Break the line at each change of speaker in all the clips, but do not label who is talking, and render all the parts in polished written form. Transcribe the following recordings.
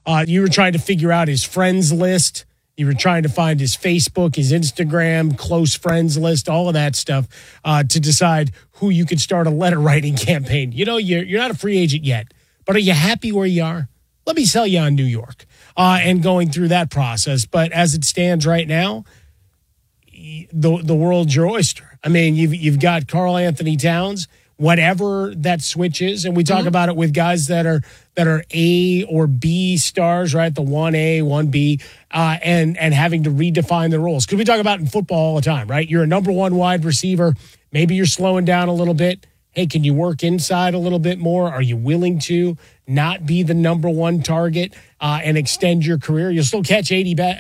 You were trying to figure out his friends list. You were trying to find his Facebook, his Instagram, close friends list, all of that stuff to decide who you could start a letter writing campaign. You know, you're not a free agent yet, but are you happy where you are? Let me sell you on New York and going through that process. But as it stands right now, the world's your oyster. I mean, you've got Karl Anthony Towns, whatever that switch is, and we talk about it with guys that are A or B stars, right? The 1A, 1B, and having to redefine the roles. Because we talk about in football all the time, right? You're a number one wide receiver. Maybe you're slowing down a little bit. Hey, can you work inside a little bit more? Are you willing to not be the number one target and extend your career? You'll still catch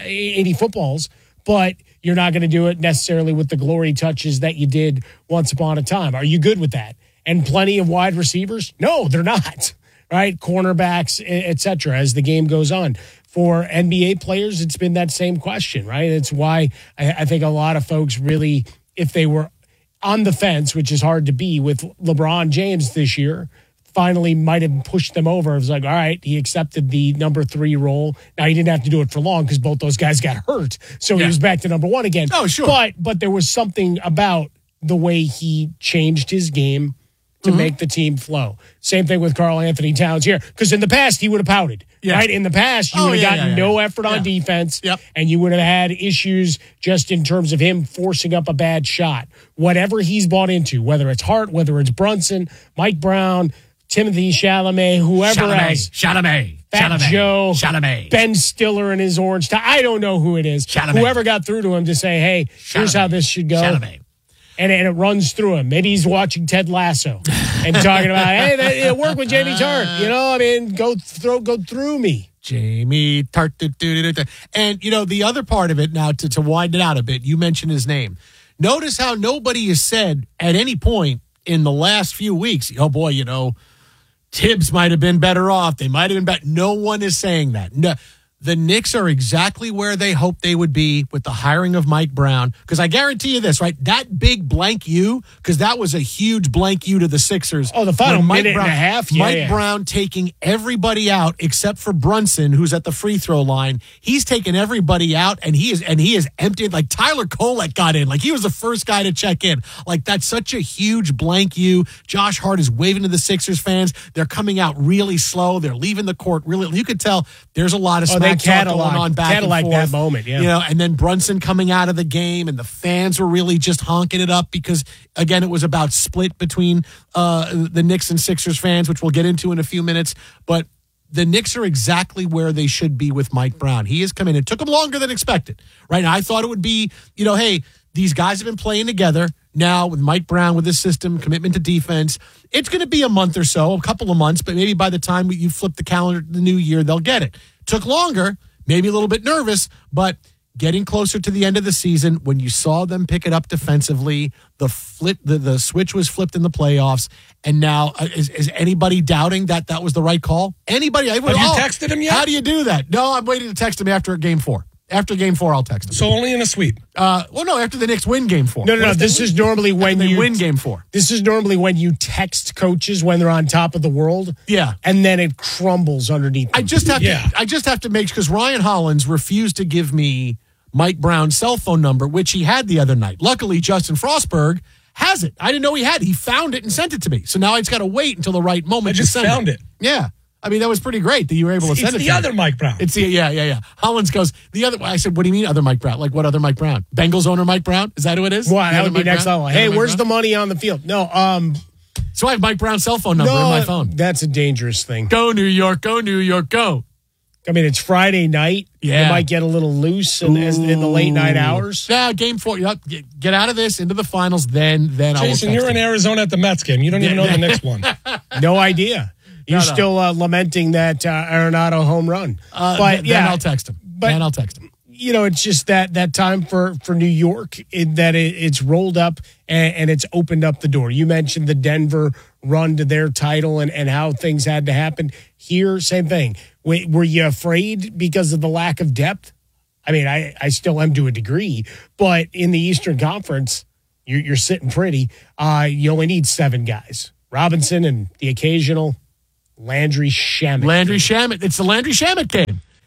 80 footballs, but you're not going to do it necessarily with the glory touches that you did once upon a time. Are you good with that? And plenty of wide receivers? No, they're not, right? Cornerbacks, et cetera, as the game goes on. For NBA players, it's been that same question, right? It's why I think a lot of folks really, if they were on the fence, which is hard to be with LeBron James this year, finally might have pushed them over. It was like, all right, he accepted the number 3 role. Now, he didn't have to do it for long because both those guys got hurt. So he was back to number 1 again.
Oh, sure.
But there was something about the way he changed his game to make the team flow. Same thing with Karl Anthony Towns here. Because in the past, he would have pouted. Right? In the past, you would have gotten no effort on defense. And you would have had issues just in terms of him forcing up a bad shot. Whatever he's bought into, whether it's Hart, whether it's Brunson, Mike Brown, Timothy Chalamet, whoever else. Fat Joe. Ben Stiller and his orange tie. I don't know who it is. Whoever got through to him to say, hey, here's how this should go. And it runs through him. Maybe he's watching Ted Lasso and talking about, hey, work with Jamie Tart. You know, I mean, go through me.
Jamie Tart. And, you know, the other part of it now, to wind it out a bit, you mentioned his name. Notice how nobody has said at any point in the last few weeks, oh, boy, you know, Tibbs might have been better off. They might have been better. No one is saying that. No. The Knicks are exactly where they hoped they would be with the hiring of Mike Brown. Because I guarantee you this, right? That big blank U, because that was a huge blank U to the Sixers.
Oh, the final minute and a half?
Mike Brown taking everybody out except for Brunson, who's at the free throw line. He's taken everybody out, and he is emptied. Like Tyler Kolek got in. Like he was the first guy to check in. Like that's such a huge blank U. Josh Hart is waving to the Sixers fans. They're coming out really slow. They're leaving the court really. You could tell there's a lot of smack talk going on back and forth.
That moment, yeah.
You know, and then Brunson coming out of the game, and the fans were really just honking it up because, again, it was about split between the Knicks and Sixers fans, which we'll get into in a few minutes. But the Knicks are exactly where they should be with Mike Brown. He has come in. It took him longer than expected, right? And I thought it would be, you know, hey, these guys have been playing together now with Mike Brown, with his system, commitment to defense. It's going to be a month or so, a couple of months, but maybe by the time you flip the calendar to the new year, they'll get it. Took longer, maybe a little bit nervous, but getting closer to the end of the season, when you saw them pick it up defensively, the switch was flipped in the playoffs, and now is anybody doubting that was the right call? Anybody?
Have you texted him yet?
How do you do that? No, I'm waiting to text him after Game 4. After Game 4, I'll text him.
So only in a suite?
Well, no, after the Knicks win Game 4.
No. This is normally when
they win Game 4.
This is normally when you text coaches when they're on top of the world.
Yeah.
And then it crumbles underneath them.
I just have to make, because Ryan Hollins refused to give me Mike Brown's cell phone number, which he had the other night. Luckily, Justin Frostberg has it. I didn't know he had it. He found it and sent it to me. So now I just got to wait until the right moment
to send it. I just found it.
Yeah. I mean, that was pretty great that you were able to send it to me.
It's the other Mike Brown.
It's yeah. Hollins goes, the other. I said, what do you mean other Mike Brown? Like what other Mike Brown? Bengals owner Mike Brown? Is that who it is?
Well, that would be next level. Hey, where's the money on the field? No,
So I have Mike Brown's cell phone number in my phone.
That's a dangerous thing.
Go New York, go New York, go.
I mean, it's Friday night.
Yeah.
You might get a little loose in the late night hours.
Yeah, Game 4. Get out of this, into the finals, then I will text
Jason, you're in Arizona at the Mets game. You don't even know the next one.
No idea. You're still lamenting that Arenado home run.
But then I'll text him.
You know, it's just that time for New York it's rolled up and it's opened up the door. You mentioned the Denver run to their title and how things had to happen. Here, same thing. Were you afraid because of the lack of depth? I mean, I still am to a degree, but in the Eastern Conference, you're sitting pretty. You only need 7 guys. Robinson and the occasional Landry Shamet.
It's the Landry Shamet game.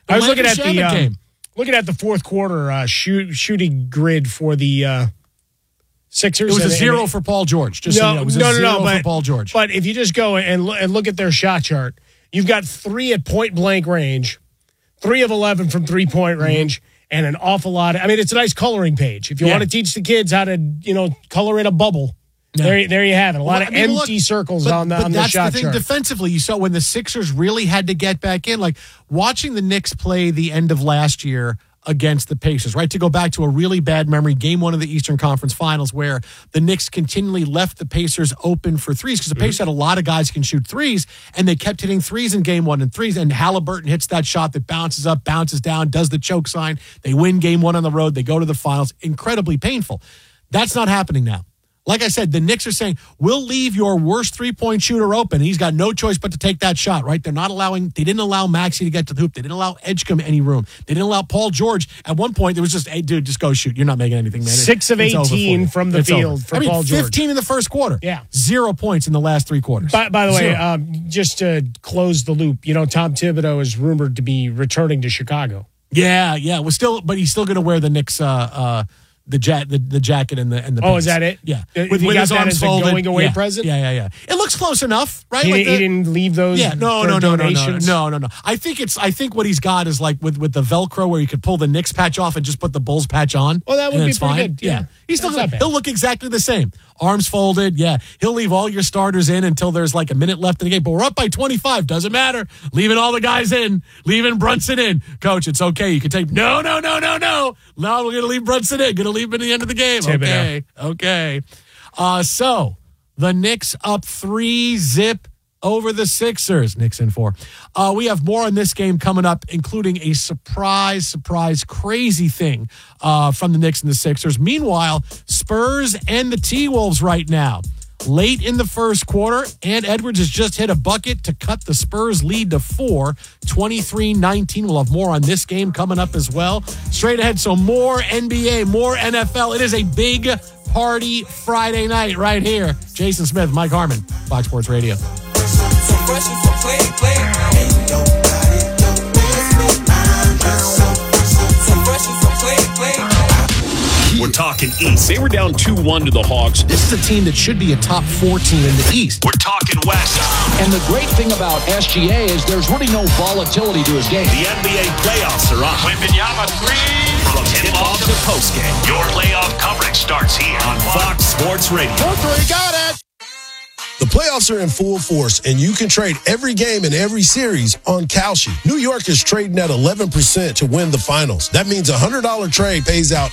I was looking
Landry
at
Shamet game.
looking at the fourth quarter shooting grid for the Sixers.
It was a 0 for Paul George. Just so you know, it was a 0 for Paul George.
But if you just go and look at their shot chart, you've got 3 at point blank range, 3 of 11 from 3-point range, and an awful lot. It's a nice coloring page. If you want to teach the kids how to, color in a bubble, there you have it. A lot of empty circles on the
that's
shot
the thing.
chart.
Defensively, you saw when the Sixers really had to get back in, like watching the Knicks play the end of last year against the Pacers, right? To go back to a really bad memory, game 1 of the Eastern Conference Finals, where the Knicks continually left the Pacers open for threes because the Pacers had a lot of guys who can shoot threes, and they kept hitting threes in game 1 and threes, and Halliburton hits that shot that bounces up, bounces down, does the choke sign. They win game 1 on the road. They go to the finals. Incredibly painful. That's not happening now. Like I said, the Knicks are saying, we'll leave your worst three-point shooter open. He's got no choice but to take that shot, right? They didn't allow Maxey to get to the hoop. They didn't allow Edgecombe any room. They didn't allow Paul George. At one point, it was just, hey, dude, just go shoot. You're not making anything, man.
6 of 18 from the field for Paul George.
15 in the first quarter.
Yeah.
0 points in the last 3 quarters.
By the way, just to close the loop, Tom Thibodeau is rumored to be returning to Chicago.
Yeah. But he's still going to wear the Knicks the jacket and the
Oh,
pants.
is that it?
Yeah.
With his arms folded. Going away present?
Yeah. It looks close enough, right?
He didn't leave those.
Yeah, no.
donations?
No. I think what he's got is like with the Velcro where you could pull the Knicks patch off and just put the Bulls patch on.
Well, that would be pretty good.
Yeah.
He'll
He'll look exactly the same. Arms folded. Yeah. He'll leave all your starters in until there's like a minute left in the game. But we're up by 25. Doesn't matter. Leaving all the guys in. Leaving Brunson in. Coach, it's okay. You can take. No. No, we're going to leave Brunson in. Going to leave him at the end of the game. Okay. So the Knicks up 3-0 over the Sixers. Knicks in 4. We have more on this game coming up, including a surprise, crazy thing from the Knicks and the Sixers. Meanwhile, Spurs and the T-Wolves right now. Late in the first quarter, Ant Edwards has just hit a bucket to cut the Spurs lead to 4, 23-19. We'll have more on this game coming up as well. Straight ahead, so more NBA, more NFL. It is a big party Friday night right here. Jason Smith, Mike Harmon, Fox Sports Radio.
We're talking East. They were down 2-1 to the Hawks.
This is a team that should be a top 4 team in the East.
We're talking West.
And the great thing about SGA is there's really no volatility to his game.
The NBA playoffs are on. Wembanyama 3. From tip-off to postgame, your playoff coverage starts here on Fox Sports Radio.
Got it.
The playoffs are in full force, and you can trade every game and every series on Kalshi. New York is trading at 11% to win the finals. That means a $100 trade pays out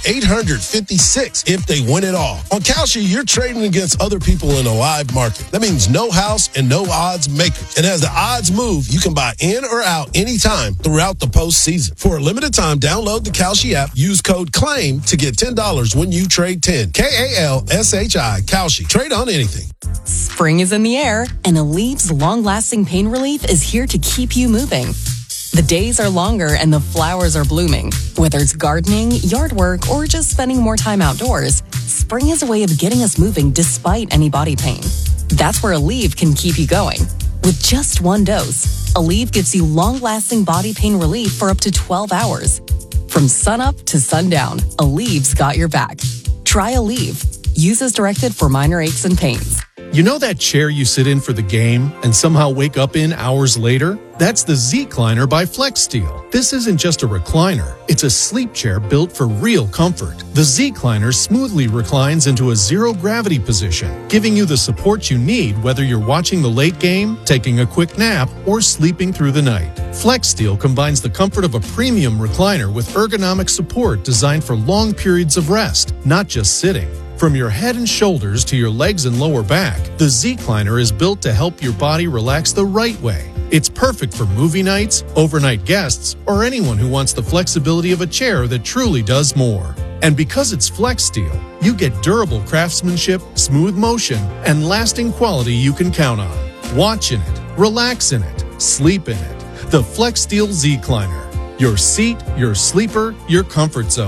$856 if they win it all. On Kalshi, you're trading against other people in a live market. That means no house and no odds makers. And as the odds move, you can buy in or out anytime throughout the postseason. For a limited time, download the Kalshi app. Use code CLAIM to get $10 when you trade 10. KALSHI, Kalshi. Trade on anything.
Spring is in the air, and Aleve's long-lasting pain relief is here to keep you moving. The days are longer and the flowers are blooming. Whether it's gardening, yard work, or just spending more time outdoors, spring is a way of getting us moving despite any body pain. That's where Aleve can keep you going. With just 1 dose, Aleve gives you long-lasting body pain relief for up to 12 hours. From sunup to sundown, Aleve's got your back. Try Aleve. Use as directed for minor aches and pains.
You know that chair you sit in for the game and somehow wake up in hours later? That's the Z-Cliner by FlexSteel. This isn't just a recliner. It's a sleep chair built for real comfort. The Z-Cliner smoothly reclines into a zero-gravity position, giving you the support you need whether you're watching the late game, taking a quick nap, or sleeping through the night. FlexSteel combines the comfort of a premium recliner with ergonomic support designed for long periods of rest, not just sitting. From your head and shoulders to your legs and lower back, the Z-Cliner is built to help your body relax the right way. It's perfect for movie nights, overnight guests, or anyone who wants the flexibility of a chair that truly does more. And because it's FlexSteel, you get durable craftsmanship, smooth motion, and lasting quality you can count on. Watch in it, relax in it, sleep in it. The FlexSteel Z-Cliner. Your seat, your sleeper, your comfort zone.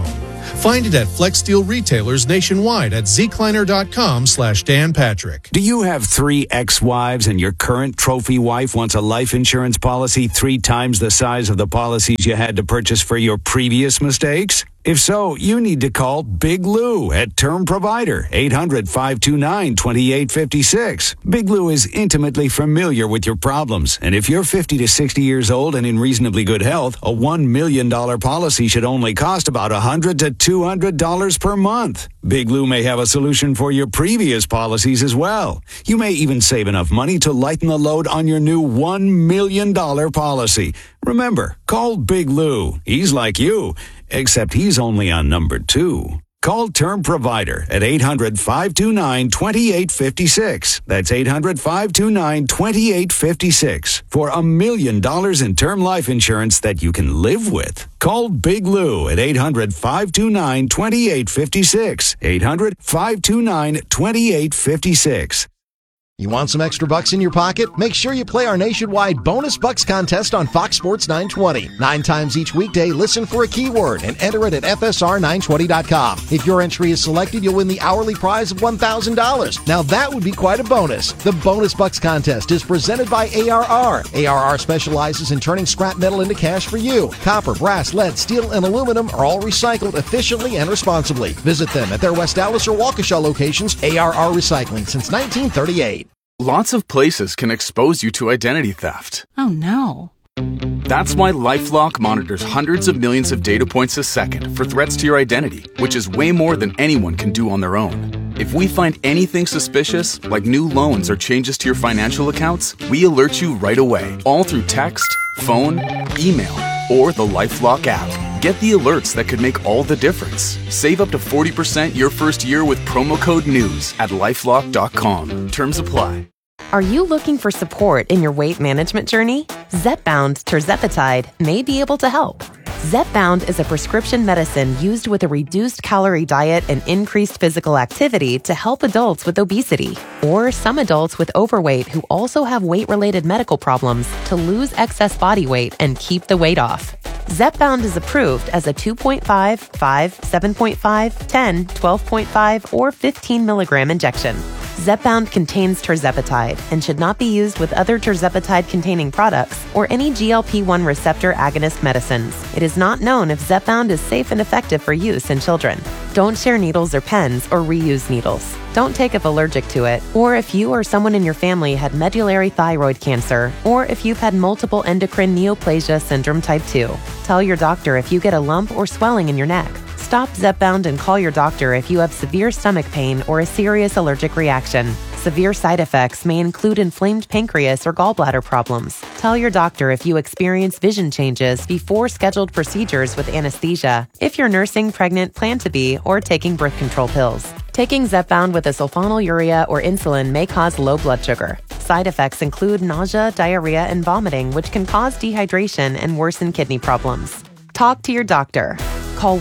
Find it at Flex Steel retailers nationwide at zkleiner.com/Dan Patrick.
Do you have 3 ex-wives and your current trophy wife wants a life insurance policy 3 times the size of the policies you had to purchase for your previous mistakes? If so, you need to call Big Lou at Term Provider, 800-529-2856. Big Lou is intimately familiar with your problems, and if you're 50 to 60 years old and in reasonably good health, a $1 million policy should only cost about $100 to $200 per month. Big Lou may have a solution for your previous policies as well. You may even save enough money to lighten the load on your new $1 million policy. Remember, call Big Lou. He's like you, except he's only on number 2. Call Term Provider at 800-529-2856. That's 800-529-2856 for $1 million in term life insurance that you can live with. Call Big Lou at 800-529-2856. 800-529-2856.
You want some extra bucks in your pocket? Make sure you play our nationwide Bonus Bucks contest on Fox Sports 920. 9 times each weekday, listen for a keyword and enter it at FSR920.com. If your entry is selected, you'll win the hourly prize of $1,000. Now that would be quite a bonus. The Bonus Bucks contest is presented by ARR. ARR specializes in turning scrap metal into cash for you. Copper, brass, lead, steel, and aluminum are all recycled efficiently and responsibly. Visit them at their West Dallas or Waukesha locations. ARR Recycling since 1938.
Lots of places can expose you to identity theft.
Oh, no.
That's why LifeLock monitors hundreds of millions of data points a second for threats to your identity, which is way more than anyone can do on their own. If we find anything suspicious, like new loans or changes to your financial accounts, we alert you right away, all through text, phone, email, or the LifeLock app. Get the alerts that could make all the difference. Save up to 40% your first year with promo code NEWS at LifeLock.com. Terms apply.
Are you looking for support in your weight management journey? Zepbound Tirzepatide may be able to help. Zepbound is a prescription medicine used with a reduced calorie diet and increased physical activity to help adults with obesity, or some adults with overweight who also have weight-related medical problems to lose excess body weight and keep the weight off. Zepbound is approved as a 2.5, 5, 7.5, 10, 12.5, or 15 milligram injection. Zepbound contains tirzepatide and should not be used with other tirzepatide-containing products or any GLP-1 receptor agonist medicines. It is not known if Zepbound is safe and effective for use in children. Don't share needles or pens or reuse needles. Don't take if allergic to it, or if you or someone in your family had medullary thyroid cancer, or if you've had multiple endocrine neoplasia syndrome type 2. Tell your doctor if you get a lump or swelling in your neck. Stop Zepbound and call your doctor if you have severe stomach pain or a serious allergic reaction. Severe side effects may include inflamed pancreas or gallbladder problems. Tell your doctor if you experience vision changes before scheduled procedures with anesthesia, if you're nursing, pregnant, plan to be, or taking birth control pills. Taking Zepbound with a sulfonylurea or insulin may cause low blood sugar. Side effects include nausea, diarrhea, and vomiting, which can cause dehydration and worsen kidney problems. Talk to your doctor. Call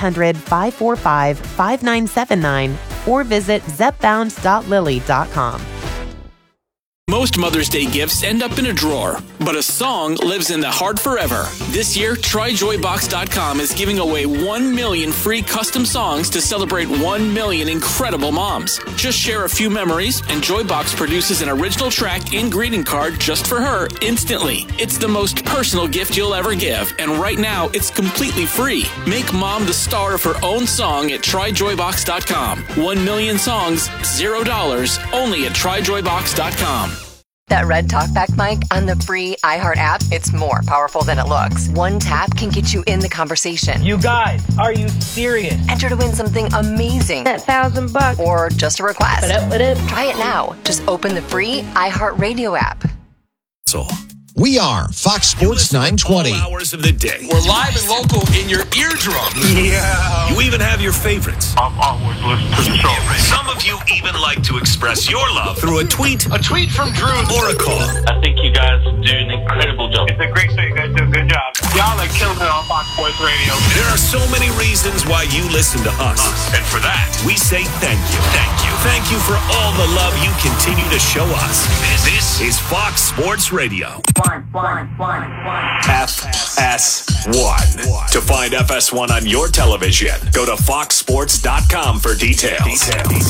1-800-545-5979 or visit zepbound.lily.com.
Most Mother's Day gifts end up in a drawer, but a song lives in the heart forever. This year, TryJoyBox.com is giving away 1 million free custom songs to celebrate 1 million incredible moms. Just share a few memories, and Joybox produces an original track and greeting card just for her instantly. It's the most personal gift you'll ever give, and right now, it's completely free. Make mom the star of her own song at TryJoyBox.com. 1 million songs, $0, only at TryJoyBox.com.
That red talkback mic on the free iHeart app, it's more powerful than it looks. One tap can get you in the conversation.
You guys, are you serious?
Enter to win something amazing.
That $1,000.
Or just a request.
What up?
Try it now. Just open the free iHeart Radio app.
We are Fox Sports 920.
All hours of the day.
We're live and local in your eardrum.
Yeah. You even have your favorites.
I've always listened to the show.
Some of you even like to express your love through a tweet from Drew or a call.
I think you guys do an incredible job. It's a great show. You guys do a good job. Y'all are killing it on Fox Sports Radio.
There are so many reasons why you listen to us. And for that, we say thank you. Thank you. Thank you for all the love you continue to show us. This is Fox Sports Radio.
One.
FS1. To find FS1 on your television, go to foxsports.com for details.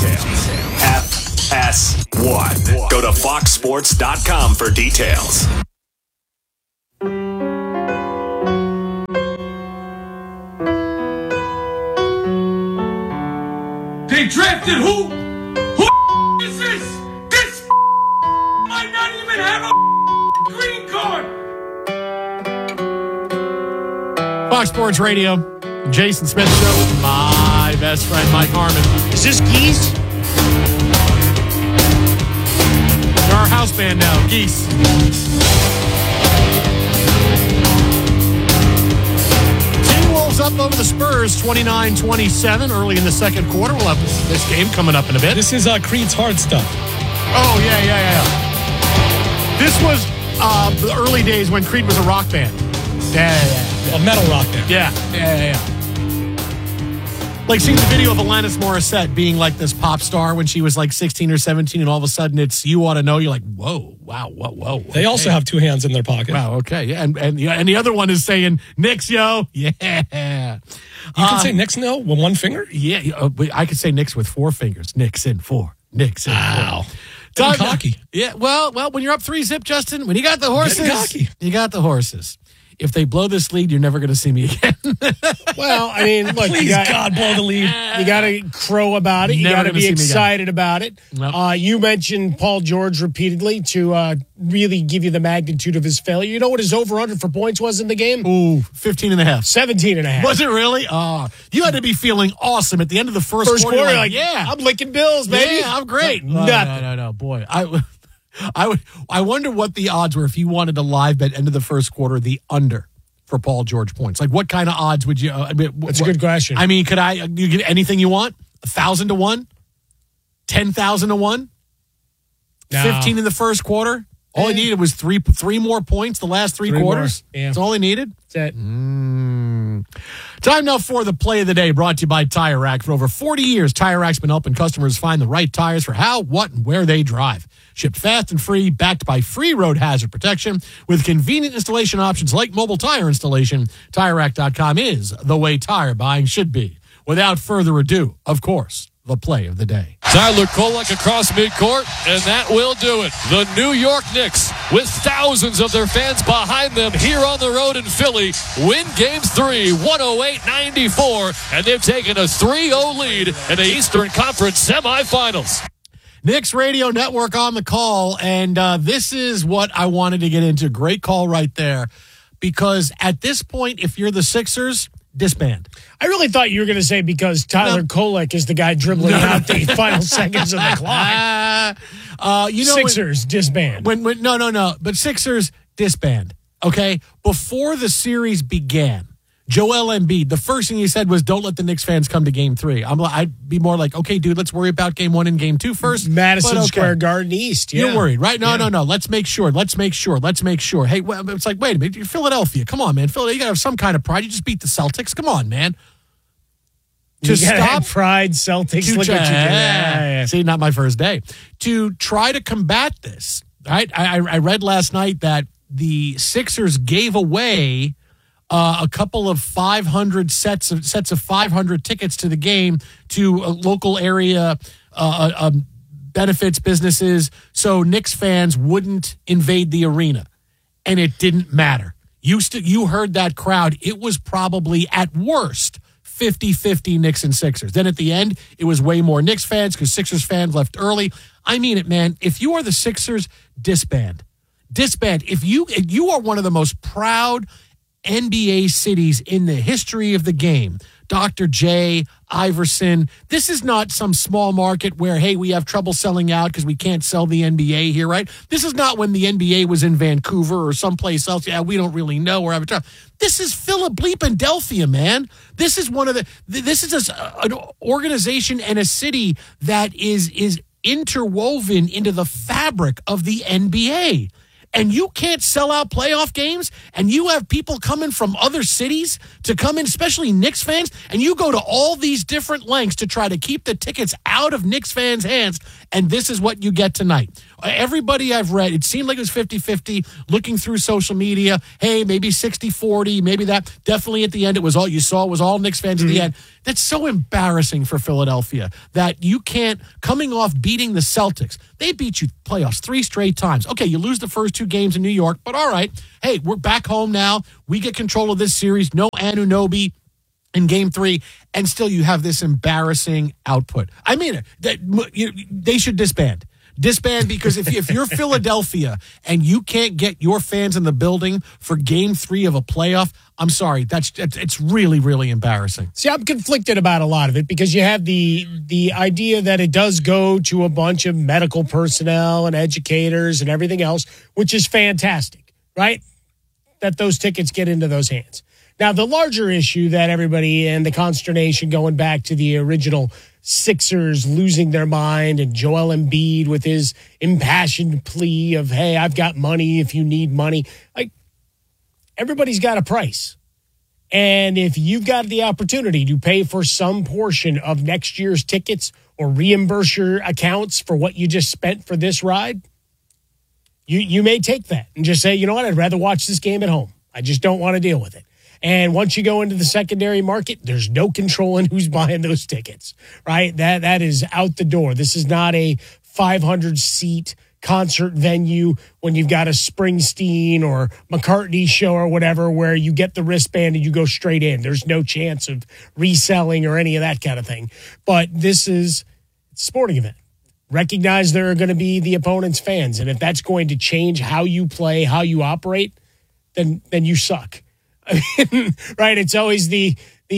FS1. Go to foxsports.com for details.
They drafted who? Who is this? This might not even have a green card.
Fox Sports Radio, Jason Smith Show, my best friend Mike Harmon.
Is this Geese?
They're our house band now, Geese. T-Wolves up over the Spurs, 29-27, early in the second quarter. We'll have this game coming up in a bit.
This is Creed's Hard Stuff.
Oh, yeah. This was the early days when Creed was a rock band. Yeah.
A metal rock band.
Yeah. Like seeing the video of Alanis Morissette being like this pop star when she was like 16 or 17, and all of a sudden it's You Ought to Know. You're like, whoa.
They also have two hands in their pocket.
Wow, okay. Yeah, and the other one is saying, Knicks, yo. Yeah.
You can say Knicks, no, with one finger?
Yeah, I could say Knicks with four fingers. Knicks in four. Knicks in
four.
Wow.
Cocky.
Yeah, well, when you're up 3-zip, Justin, when you got the horses, you got the horses. If they blow this lead, you're never going to see me again.
Well, I mean, look,
please, God, blow the lead.
You got to crow about it. You got to be excited about it.
Nope.
You mentioned Paul George repeatedly to really give you the magnitude of his failure. You know what his over-under for points was in the game?
Ooh, 15.5.
17.5.
Was it really? You had to be feeling awesome at the end of the first quarter.
Like, yeah, I'm licking bills, baby.
Yeah, I'm great. No, boy. I wonder what the odds were if you wanted to live bet end of the first quarter the under for Paul George points. Like, what kind of odds would you?
That's a good question.
I mean, you get anything you want? 1,000 to 1, 10,000 to 1, 15 in the first quarter. All he needed was three more points the last three quarters.
Yeah.
That's all he needed.
That's it.
Time now for the play of the day, brought to you by Tire Rack. For over 40 years, Tire Rack's been helping customers find the right tires for how, what, and where they drive. Shipped fast and free, backed by free road hazard protection. With convenient installation options like mobile tire installation, TireRack.com is the way tire buying should be. Without further ado, of course, the play of the day.
Tyler Kolek across midcourt, and that will do it. The New York Knicks, with thousands of their fans behind them here on the road in Philly, win Game 3, 108-94, and they've taken a 3-0 lead in the Eastern Conference semifinals.
Knicks Radio Network on the call, and this is what I wanted to get into. Great call right there, because at this point, if you're the Sixers, disband.
I really thought you were going to say because Tyler Kolek is the guy dribbling out the final seconds of the clock. Sixers, disband.
No. But Sixers, disband. Okay? Before the series began, Joel Embiid, the first thing he said was, don't let the Knicks fans come to Game 3. I'd be more like, okay, dude, let's worry about Game 1 and Game 2 first.
Madison Square Garden East. Yeah.
You're worried, right? No. Let's make sure. Hey, it's like, wait a minute. You're Philadelphia. Come on, man. Philadelphia, you got to have some kind of pride. You just beat the Celtics. Come on, man.
You gotta have pride, Celtics. Look what you did.
See, not my first day. To try to combat this, right? I read last night that the Sixers gave away a couple of 500 sets of 500 tickets to the game to local area benefits businesses, so Knicks fans wouldn't invade the arena, and it didn't matter. You heard that crowd. It was probably at worst 50-50 Knicks and Sixers. Then at the end, it was way more Knicks fans because Sixers fans left early. I mean it, man. If you are the Sixers, disband. If you are one of the most proud NBA cities in the history of the game, Dr. J, Iverson, this is not some small market where, hey, we have trouble selling out because we can't sell the NBA here, right? This is not when the NBA was in Vancouver or someplace else. Yeah, we don't really know. We're having trouble. This is Philadelphia, man. This is an organization and a city that is interwoven into the fabric of the NBA. and you can't sell out playoff games, and you have people coming from other cities to come in, especially Knicks fans, and you go to all these different lengths to try to keep the tickets out of Knicks fans' hands, and this is what you get tonight. Everybody I've read, it seemed like it was 50-50, looking through social media, hey, maybe 60-40, maybe that. Definitely at the end, it was all you saw was all Knicks fans at the end. That's so embarrassing for Philadelphia that you can't, coming off beating the Celtics, they beat you playoffs 3 straight times. Okay, you lose the first 2 games in New York, but all right. Hey, we're back home now. We get control of this series. No Anunoby in Game 3, and still you have this embarrassing output. I mean, they should disband. Disband, because if you're Philadelphia and you can't get your fans in the building for Game 3 of a playoff, I'm sorry, it's really, really embarrassing.
See, I'm conflicted about a lot of it because you have the idea that it does go to a bunch of medical personnel and educators and everything else, which is fantastic, right? That those tickets get into those hands. Now, the larger issue that everybody and the consternation going back to the original Sixers losing their mind and Joel Embiid with his impassioned plea of, hey, I've got money if you need money. Like, everybody's got a price. And if you've got the opportunity to pay for some portion of next year's tickets or reimburse your accounts for what you just spent for this ride, you may take that and just say, you know what, I'd rather watch this game at home. I just don't want to deal with it. And once you go into the secondary market, there's no control in who's buying those tickets, right? That is out the door. This is not a 500-seat concert venue when you've got a Springsteen or McCartney show or whatever where you get the wristband and you go straight in. There's no chance of reselling or any of that kind of thing. But this is a sporting event. Recognize there are going to be the opponent's fans. And if that's going to change how you play, how you operate, then you suck. Right? It's always the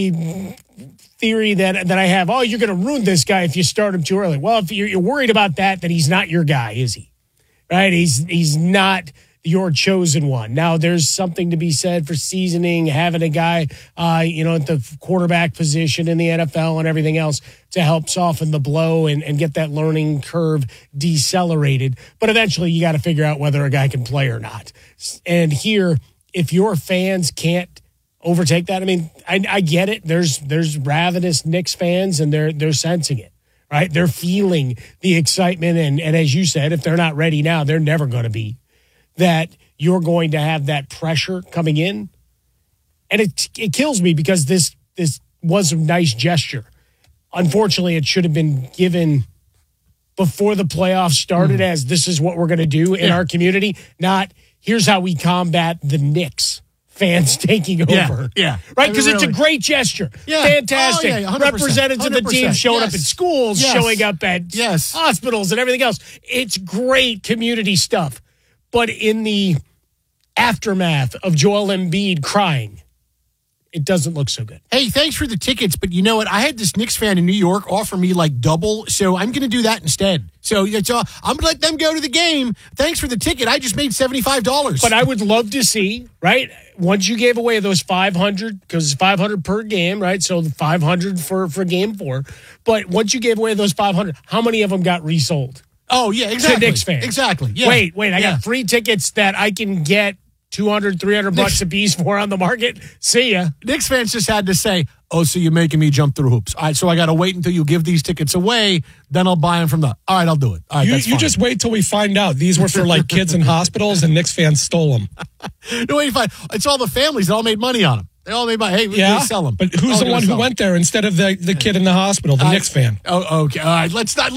theory that I have, oh, you're going to ruin this guy if you start him too early. Well, if you're worried about that, then he's not your guy, is he? Right? He's not your chosen one. Now, there's something to be said for seasoning, having a guy, at the quarterback position in the NFL and everything else to help soften the blow and get that learning curve decelerated. But eventually, you got to figure out whether a guy can play or not. And here, if your fans can't overtake that, I mean, I get it. There's ravenous Knicks fans, and they're sensing it, right? They're feeling the excitement, and as you said, if they're not ready now, they're never going to be. That you're going to have that pressure coming in, and it kills me because this was a nice gesture. Unfortunately, it should have been given before the playoffs started, as this is what we're going to do in our community, not here's how we combat the Knicks fans taking over.
Yeah.
Right? Because it's a great gesture.
Yeah.
Fantastic.
Oh, yeah, 100%,
representatives of the team showing up at schools, showing up at hospitals and everything else. It's great community stuff. But in the aftermath of Joel Embiid crying, it doesn't look so good.
Hey, thanks for the tickets, but you know what? I had this Knicks fan in New York offer me like double, so I'm going to do that instead. So I'm going to let them go to the game. Thanks for the ticket. I just made $75.
But I would love to see, right, once you gave away those 500, because it's 500 per game, right? So 500 for Game 4. But once you gave away those 500, how many of them got resold?
Oh, yeah, exactly.
To Knicks fans.
Exactly. Yeah.
Wait, I got free tickets that I can get $200, $300 a piece for on the market. See ya.
Knicks fans just had to say, oh, so you're making me jump through hoops. All right, so I got to wait until you give these tickets away, then I'll buy them from the... All right, I'll do it. All right,
you just wait till we find out. These were for like kids in hospitals and Knicks fans stole them.
No, wait, fine. It's all the families that all made money on them. They all made money. Hey, we sell them.
But who's the one who went there instead of the kid in the hospital, the Knicks fan?
Oh, okay. All right, let's not.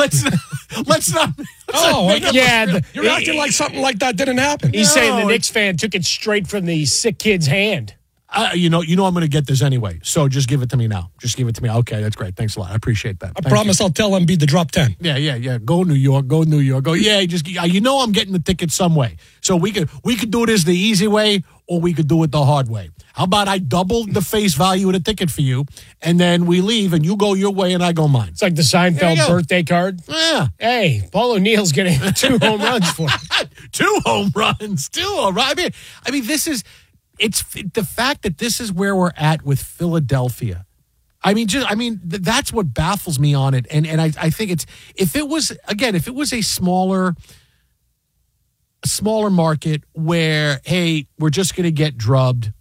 Oh, yeah. You're acting like something like that didn't happen.
He's saying the Knicks fan took it straight from the sick kid's hand.
You know I'm going to get this anyway, so just give it to me now. Just give it to me. Okay, that's great. Thanks a lot. I appreciate that.
I promise I'll tell Embiid to drop 10.
Yeah. Go New York. Go. Yeah, I'm getting the ticket some way. So we could do this the easy way, or we could do it the hard way. How about I double the face value of the ticket for you, and then we leave, and you go your way, and I go mine.
It's like the Seinfeld birthday card.
Yeah.
Hey, Paul O'Neill's getting 2 home runs for it.
2 home runs. 2 home runs. I mean, this is... It's the fact that this is where we're at with Philadelphia. That's what baffles me on it. And I think if it was a smaller a smaller market where, hey, we're just going to get drubbed.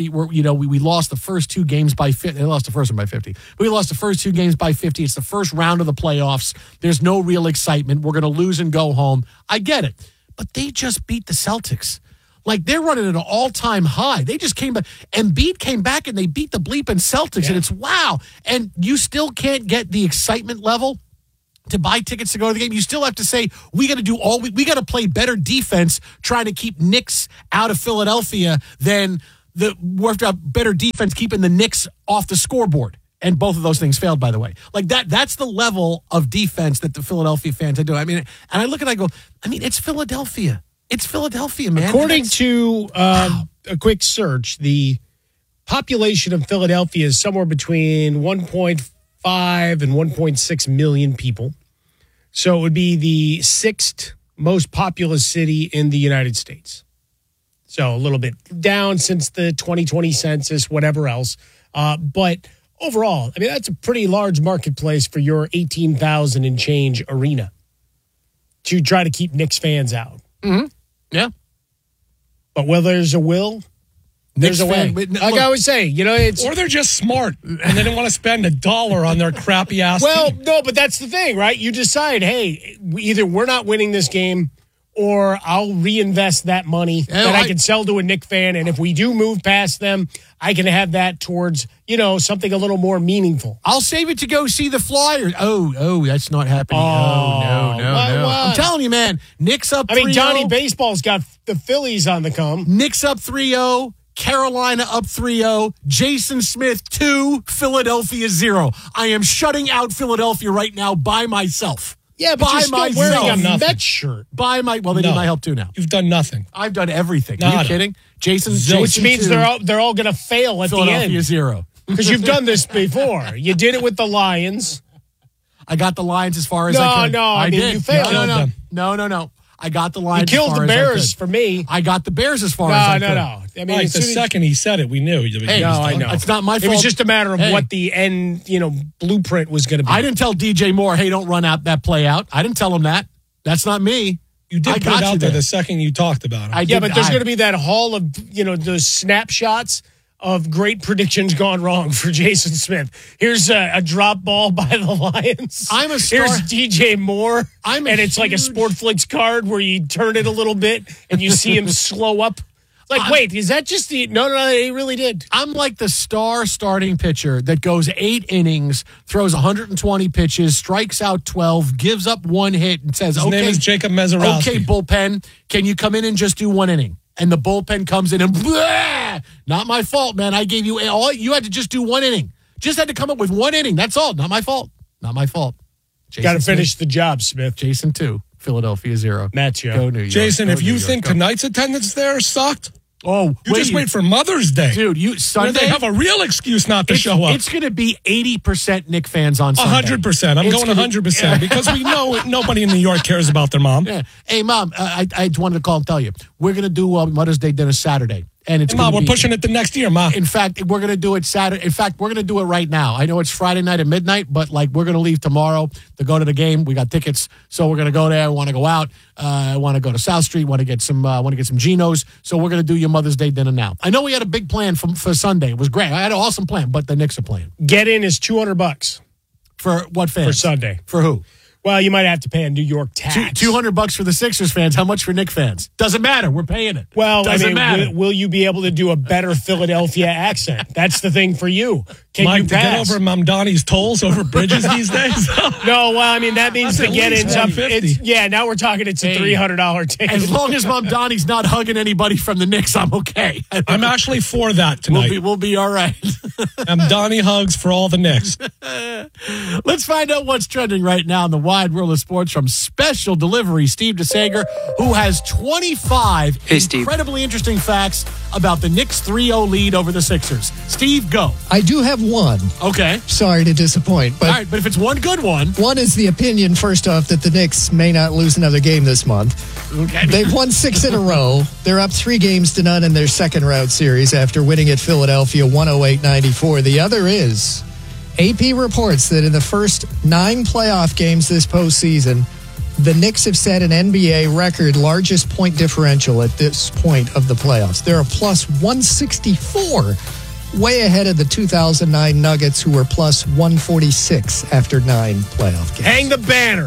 We lost the first 2 games by 50. They lost the first one by 50. We lost the first 2 games by 50. It's the first round of the playoffs. There's no real excitement. We're going to lose and go home. I get it. But they just beat the Celtics. Like, they're running at an all-time high. They just came back. Embiid came back and they beat the bleeping Celtics. And it's wow. And you still can't get the excitement level to buy tickets to go to the game. You still have to say, we got to do we got to play better defense trying to keep Knicks out of Philadelphia than we have to have better defense keeping the Knicks off the scoreboard. And both of those things failed, by the way. Like that's the level of defense that the Philadelphia fans are doing. I mean, and I look at it, I go, it's Philadelphia. It's Philadelphia, man.
According to a quick search, the population of Philadelphia is somewhere between 1.5 and 1.6 million people. So it would be the 6th most populous city in the United States. So a little bit down since the 2020 census, whatever else. But overall, that's a pretty large marketplace for your 18,000 and change arena to try to keep Knicks fans out.
Mm-hmm. Yeah.
But where there's a will, there's a way. Like I always say, it's...
Or they're just smart and they don't want to spend $1 on their crappy ass team.
No, but that's the thing, right? You decide, hey, either we're not winning this game or I'll reinvest that money that I can sell to a Knicks fan. And if we do move past them, I can have that towards, something a little more meaningful.
I'll save it to go see the Flyers. Oh, that's not happening. No. I'm telling you, man, Knicks up 3-0.
Johnny Baseball's got the Phillies on the come.
Knicks up 3-0. Carolina up 3-0. Jason Smith 2. Philadelphia 0. I am shutting out Philadelphia right now by myself.
Yeah, but you're still wearing a Mets shirt.
They need my help too now.
You've done nothing.
I've done everything. Are you kidding? Jason
which means 2, they're all going to fail at the end.
Philadelphia 0.
Because you've done this before. You did it with the Lions.
I got the Lions as far as I could.
I did. You failed.
No. I got the Lions.
You killed the Bears for me.
I got the Bears as far as I could.
No.
The second he said it, we knew.
I know.
It's not my fault.
It was just a matter of what the end, blueprint was going to be.
I didn't tell DJ Moore, hey, don't run out that play out. I didn't tell him that. That's not me.
You did put it out there the second you talked about it.
But there's going to be that hall of, those snapshots of great predictions gone wrong for Jason Smith. Here's a drop ball by the Lions.
I'm a star.
Here's DJ Moore. It's like a Sportflix card where you turn it a little bit and you see him slow up. Like, wait, is that just the... No, he really did.
I'm like the star starting pitcher that goes 8 innings, throws 120 pitches, strikes out 12, gives up 1 hit, and says,
His name is Jacob Mezarowski.
Okay, bullpen, can you come in and just do 1 inning? And the bullpen comes in and, blah! Not my fault, man. I gave you all. You had to just do 1 inning. Just had to come up with 1 inning. That's all. Not my fault.
Got to finish the job, Smith.
Jason 2, Philadelphia 0.
Match you.
Go New York.
Jason, if you think tonight's attendance there sucked,
just
wait for Mother's Day.
Dude, Sunday.
They have a real excuse not to show up.
It's going to be 80% Knicks fans on Sunday.
100%. I'm going 100% because we know nobody in New York cares about their mom.
Yeah. Hey, Mom, I wanted to call and tell you. We're going to do Mother's Day dinner Saturday. And it's
Mom, we're pushing it to next year, Mom.
In fact, we're going to do it Saturday. In fact, we're going to do it right now. I know it's Friday night at midnight, but we're going to leave tomorrow to go to the game. We got tickets, so we're going to go there. I want to go out. I want to go to South Street. Want to get some Geno's. So we're going to do your Mother's Day dinner now. I know we had a big plan for Sunday. It was great. I had an awesome plan, but the Knicks are playing.
Get in is $200
for what fans?
For Sunday.
For who?
Well, you might have to pay a New York tax.
$200 for the Sixers fans. How much for Knicks fans? Doesn't matter. We're paying it.
Well,
doesn't matter.
Will you be able to do a better Philadelphia accent? That's the thing for you. Can
Mike,
you pass?
To get over Mamdani's tolls over bridges these days?
No, well, that means the get-ins up. Now we're talking it's a $300 ticket.
As long as Mamdani's not hugging anybody from the Knicks, I'm okay.
I'm actually for that tonight.
We'll be all right.
Mamdani hugs for all the Knicks.
Let's find out what's trending right now in the wide world of sports from Special Delivery, Steve DeSager, who has 25 incredibly interesting facts about the Knicks 3-0 lead over the Sixers. Steve, go.
I do have one.
Okay.
Sorry to disappoint. But
all right, but if it's one good one.
One is the opinion, first off, that the Knicks may not lose another game this month.
Okay.
They've won 6 in a row. They're up 3-0 in their second round series after winning at Philadelphia 108-94. The other is AP reports that in the first 9 playoff games this postseason, The Knicks have set an NBA record largest point differential at this point of the playoffs. They're a plus 164, way ahead of the 2009 Nuggets, who were plus 146 after 9 playoff games.
Hang the banner.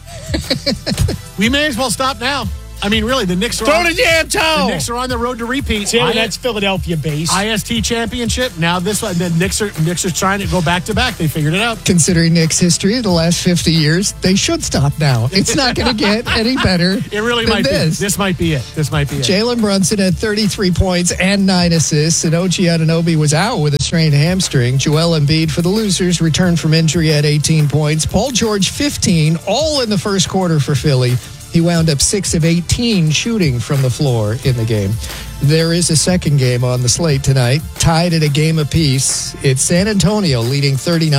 We may as well stop now. I mean, really, the Knicks are
Throw the damn towel.
The Knicks are on the road to repeat.
Tim, that's Philadelphia based.
IST championship. Now this one, the Knicks are trying to go back to back. They figured it out.
Considering Knicks' history of the last 50 years, they should stop now. It's not going to get any better.
It really
than
might
this.
be. This might be it.
Jalen Brunson had 33 points and 9 assists, and OG Anunoby was out with a strained hamstring. Joel Embiid for the losers returned from injury at 18 points. Paul George 15, all in the first quarter for Philly. He wound up 6 of 18 shooting from the floor in the game. There is a second game on the slate tonight, tied at a game apiece. It's San Antonio leading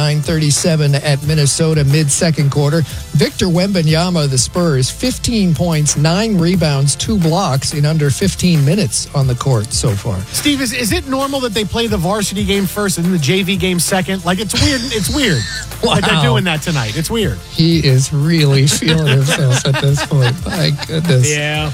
39-37 at Minnesota mid-second quarter. Victor Wembanyama, the Spurs, 15 points, 9 rebounds, 2 blocks in under 15 minutes on the court so far.
Steve, is it normal that they play the varsity game first and then the JV game second? Like, it's weird. It's weird.
Wow.
Like they're doing that tonight. It's weird.
He is really feeling himself at this point. My goodness.
Yeah.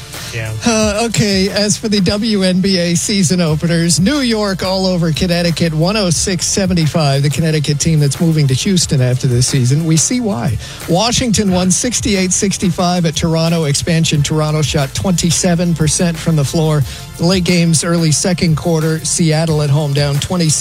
Okay, as for the WNBA season openers, New York all over Connecticut, 106-75, the Connecticut team that's moving to Houston after this season. We see why. Washington won 68-65 at Toronto. Expansion Toronto shot 27% from the floor. The late game's early second quarter, Seattle at home down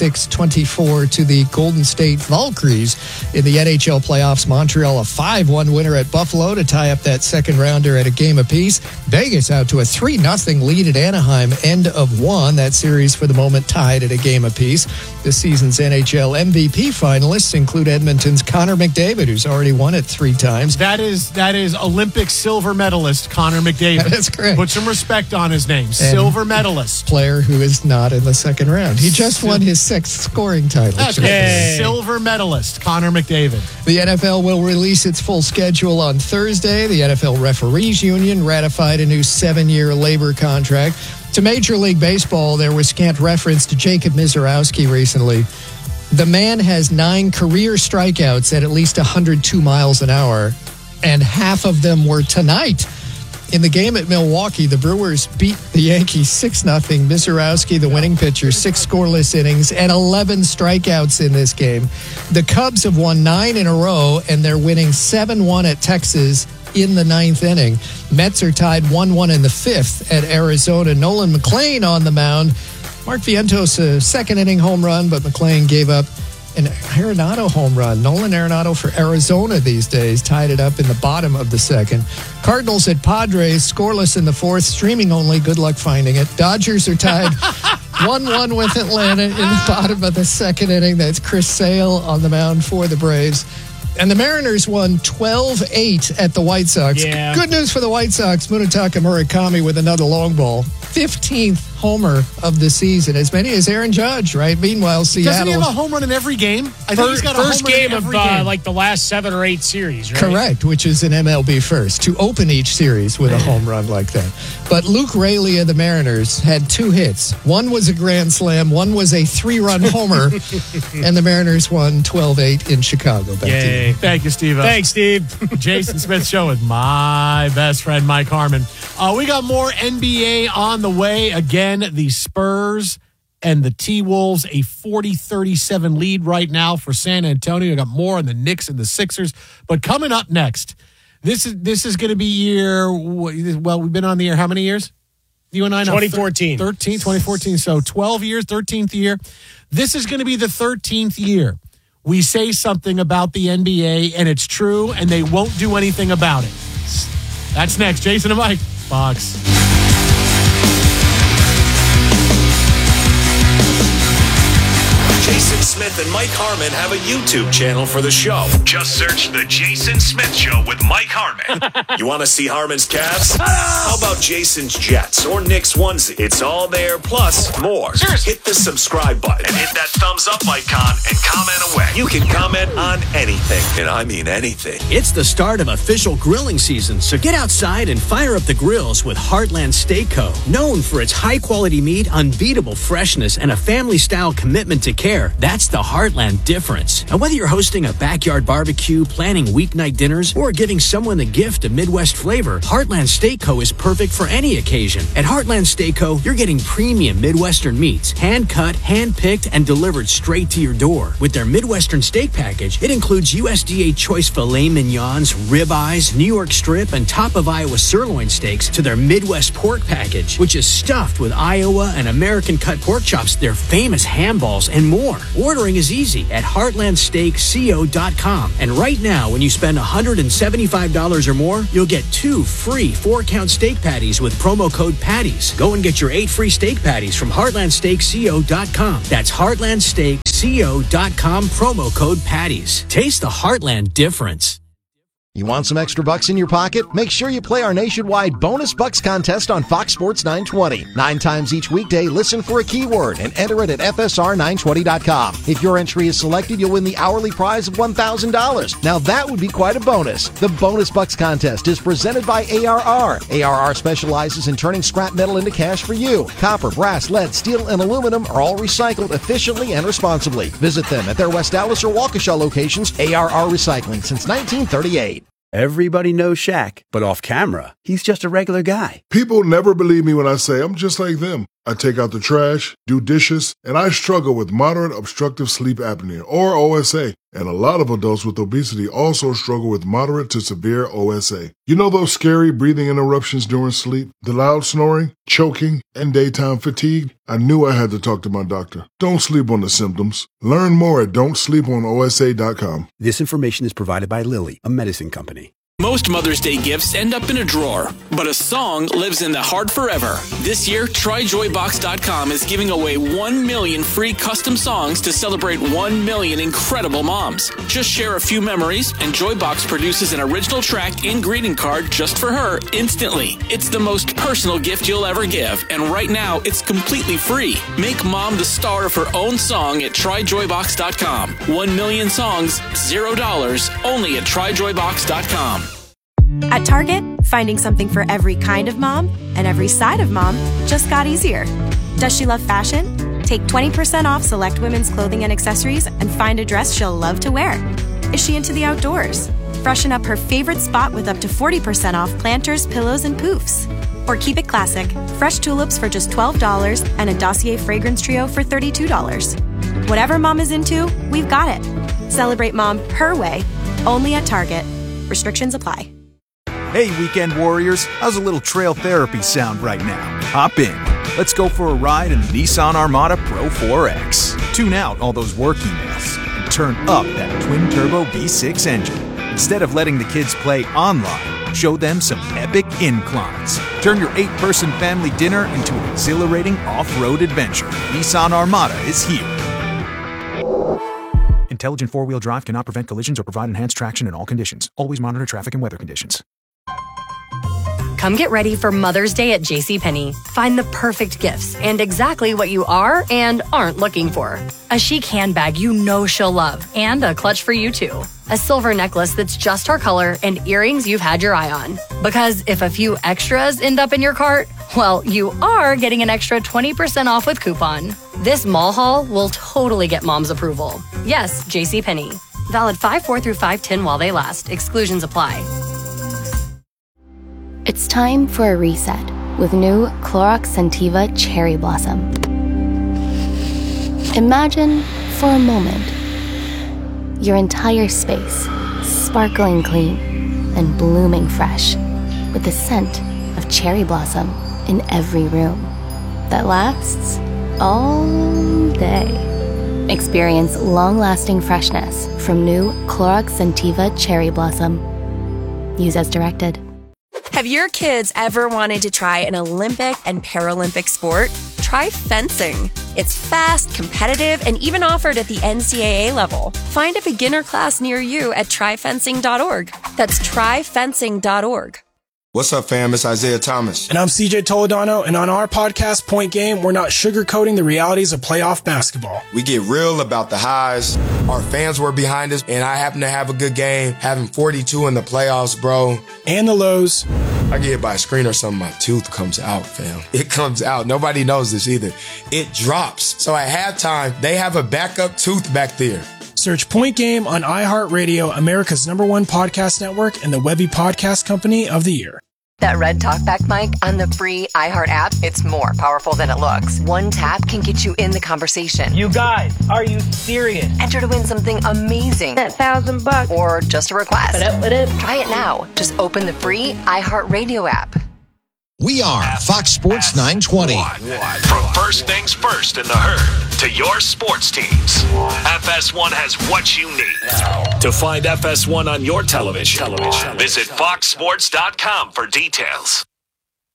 26-24 to the Golden State Valkyries. In the NHL playoffs, Montreal a 5-1 winner at Buffalo to tie up that second rounder at a game apiece. Vegas out to a 3-0 lead at Anaheim, end of 1. That series for the moment tied at a game apiece. This season's NHL MVP finalists include Edmonton's Connor McDavid, who's already won it 3 times.
That is Olympic silver medalist Connor McDavid.
That's correct.
Put some respect on his name. Silver medalist.
Player who is not in the second round. He just won his 6th scoring title.
That's right. Silver medalist Connor McDavid.
The NFL will release its full schedule on Thursday. The NFL Referees Union ratified a new 7-year labor contract. To Major League Baseball, there was scant reference to Jacob Mizorowski recently. The man has 9 career strikeouts at least 102 miles an hour, and half of them were tonight. In the game at Milwaukee, the Brewers beat the Yankees 6-0. Mizorowski, the winning pitcher, 6 scoreless innings and 11 strikeouts in this game. The Cubs have won 9 in a row, and they're winning 7-1 at Texas in the 9th inning. Mets are tied 1-1 in the 5th at Arizona. Nolan McLean on the mound. Mark Vientos, a second-inning home run, but McLean gave up an Arenado home run. Nolan Arenado for Arizona these days tied it up in the bottom of the second. Cardinals at Padres, scoreless in the 4th, streaming only. Good luck finding it. Dodgers are tied 1-1 with Atlanta in the bottom of the second inning. That's Chris Sale on the mound for the Braves. And the Mariners won 12-8 at the White Sox.
Yeah.
Good news for the White Sox. Munetaka Murakami with another long ball. 15th homer of the season. As many as Aaron Judge, right? Meanwhile, Seattle...
Doesn't he have a home run in every game? I think he's got a
first
home run
game
in every game.
like the last 7 or 8 series, right?
Correct, which is an MLB first, to open each series with a home run like that. But Luke Raley of the Mariners had 2 hits. One was a grand slam, one was a 3-run homer, and the Mariners won 12-8 in Chicago. Back to you.
Thank you, Steve.
Thanks, Steve.
Jason Smith Show with my best friend, Mike Harmon. We got more NBA on the way. Again, the Spurs and the T-Wolves, a 40-37 lead right now for San Antonio. We got more on the Knicks and the Sixers. But coming up next, this is going to be we've been on the air how many years? You and I know.
2014.
2014. So 12 years, 13th year. This is going to be the 13th year. We say something about the NBA, and it's true, and they won't do anything about it. That's next. Jason and Mike, Fox.
Jason Smith and Mike Harmon have a YouTube channel for the show. Just search The Jason Smith Show with Mike Harmon. You want to see Harmon's Cavs? How about Jason's Jets or Knicks onesie? It's all there, plus more. Hit the subscribe button and hit that thumbs up icon and comment away. You can comment on anything, and I mean anything.
It's the start of official grilling season, so get outside and fire up the grills with Heartland Steak Co. Known for its high-quality meat, unbeatable freshness, and a family-style commitment to care, that's the the Heartland difference. And whether you're hosting a backyard barbecue, planning weeknight dinners, or giving someone the gift of Midwest flavor, Heartland Steak Co. is perfect for any occasion. At Heartland Steak Co., you're getting premium Midwestern meats, hand-cut, hand-picked, and delivered straight to your door. With their Midwestern steak package, it includes USDA choice filet mignons, ribeyes, New York strip, and top of Iowa sirloin steaks to their Midwest pork package, which is stuffed with Iowa and American cut pork chops, their famous ham balls, and more. Ordering is easy at heartlandsteakco.com. And right now, when you spend $175 or more, you'll get 2 free 4-count steak patties with promo code PATTIES. Go and get your 8 free steak patties from heartlandsteakco.com. That's heartlandsteakco.com, promo code PATTIES. Taste the Heartland difference.
You want some extra bucks in your pocket? Make sure you play our nationwide Bonus Bucks contest on Fox Sports 920. 9 times each weekday, listen for a keyword and enter it at FSR920.com. If your entry is selected, you'll win the hourly prize of $1,000. Now that would be quite a bonus. The Bonus Bucks contest is presented by ARR. ARR specializes in turning scrap metal into cash for you. Copper, brass, lead, steel, and aluminum are all recycled efficiently and responsibly. Visit them at their West Dallas or Waukesha locations. ARR Recycling since 1938.
Everybody knows Shaq, but off camera, he's just a regular guy.
People never believe me when I say I'm just like them. I take out the trash, do dishes, and I struggle with moderate obstructive sleep apnea, or OSA. And a lot of adults with obesity also struggle with moderate to severe OSA. You know those scary breathing interruptions during sleep, the loud snoring, choking, and daytime fatigue? I knew I had to talk to my doctor. Don't sleep on the symptoms. Learn more at don'tsleeponosa.com.
This information is provided by Lilly, a medicine company.
Most Mother's Day gifts end up in a drawer, but a song lives in the heart forever. This year, TryJoyBox.com is giving away 1 million free custom songs to celebrate 1 million incredible moms. Just share a few memories, and Joybox produces an original track and greeting card just for her instantly. It's the most personal gift you'll ever give, and right now, it's completely free. Make mom the star of her own song at TryJoyBox.com. 1 million songs, $0, only at TryJoyBox.com.
At Target, finding something for every kind of mom and every side of mom just got easier. Does she love fashion? Take 20% off select women's clothing and accessories and find a dress she'll love to wear. Is she into the outdoors? Freshen up her favorite spot with up to 40% off planters, pillows, and poofs. Or keep it classic, fresh tulips for just $12 and a Dossier fragrance trio for $32. Whatever mom is into, we've got it. Celebrate mom her way, only at Target. Restrictions apply.
Hey, weekend warriors, how's a little trail therapy sound right now? Hop in. Let's go for a ride in the Nissan Armada Pro 4X. Tune out all those work emails and turn up that twin-turbo V6 engine. Instead of letting the kids play online, show them some epic inclines. Turn your 8-person family dinner into an exhilarating off-road adventure. Nissan Armada is here. Intelligent four-wheel drive cannot prevent collisions or provide enhanced traction in all conditions. Always monitor traffic and weather conditions.
Come get ready for Mother's Day at JCPenney. Find the perfect gifts and exactly what you are and aren't looking for. A chic handbag you know she'll love, and a clutch for you too. A silver necklace that's just her color, and earrings you've had your eye on. Because if a few extras end up in your cart, well, you are getting an extra 20% off with coupon. This mall haul will totally get mom's approval. Yes, JCPenney. Valid 5/4 through 5/10 while they last. Exclusions apply.
It's time for a reset with new Clorox Scentiva Cherry Blossom. Imagine, for a moment, your entire space sparkling clean and blooming fresh with the scent of cherry blossom in every room that lasts all day. Experience long-lasting freshness from new Clorox Scentiva Cherry Blossom. Use as directed.
Have your kids ever wanted to try an Olympic and Paralympic sport? Try fencing. It's fast, competitive, and even offered at the NCAA level. Find a beginner class near you at tryfencing.org. That's tryfencing.org.
What's up, fam? It's Isaiah Thomas.
And I'm CJ Toledano, and on our podcast, Point Game, we're not sugarcoating the realities of playoff basketball.
We get real about the highs. Our fans were behind us, and I happened to have a good game, having 42 in the playoffs, bro.
And the lows.
I get hit by a screen or something, my tooth comes out, fam. It comes out. Nobody knows this either. It drops. So at halftime, they have a backup tooth back there.
Search Point Game on iHeartRadio, America's #1 podcast network, and the Webby Podcast Company of the Year.
That red talkback mic on the free iHeart app, it's more powerful than it looks. One tap can get you in the conversation.
You guys, are you serious?
Enter to win something amazing.
That $1,000.
Or just a request.
What up?
Try it now. Just open the free iHeartRadio app.
We are Fox Sports 920.
From first things first in the herd to your sports teams, FS1 has what you need. To find FS1 on your television, visit foxsports.com for details.